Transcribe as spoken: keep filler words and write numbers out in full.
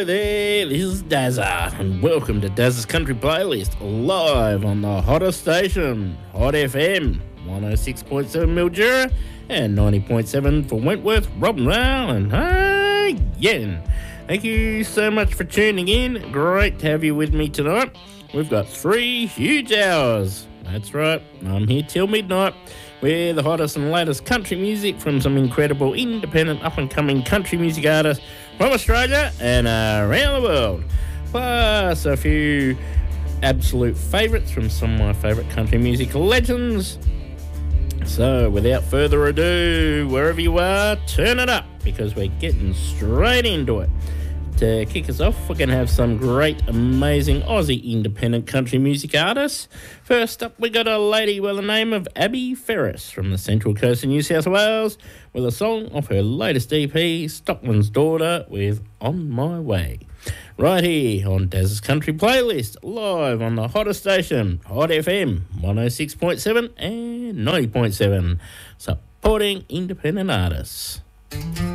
There, this is Dazza, and welcome to Dazza's Country Playlist, live on the hottest station, Hot F M, one oh six point seven Mildura and ninety point seven for Wentworth, Robinvale, and again. Thank you so much for tuning in. Great to have you with me tonight. We've got three huge hours. That's right, I'm here till midnight with the hottest and latest country music from some incredible independent up-and-coming country music artists from Australia and around the world. Plus a few absolute favourites from some of my favourite country music legends. So without further ado, wherever you are, turn it up because we're getting straight into it. To kick us off, we're going to have some great, amazing Aussie independent country music artists. First up, we got a lady by the name of Abby Ferris from the Central Coast of New South Wales with a song off her latest E P, Stockman's Daughter, with On My Way. Right here on Daz's Country Playlist, live on the hottest station, Hot F M, one oh six point seven and ninety point seven, supporting independent artists.